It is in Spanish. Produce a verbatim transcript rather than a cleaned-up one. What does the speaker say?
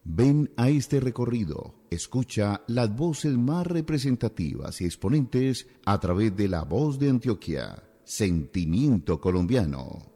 Ven a este recorrido, escucha las voces más representativas y exponentes a través de La Voz de Antioquia, Sentimiento Colombiano.